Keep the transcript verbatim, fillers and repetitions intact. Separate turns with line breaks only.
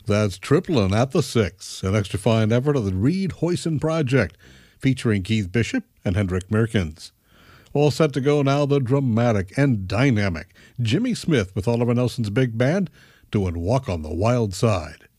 That's Triplin at the Six, an extra fine effort of the Reed Hoyson Project, featuring Keith Bishop and Hendrik Merkins. All set to go now, the dramatic and dynamic Jimmy Smith with Oliver Nelson's big band doing Walk on the Wild Side.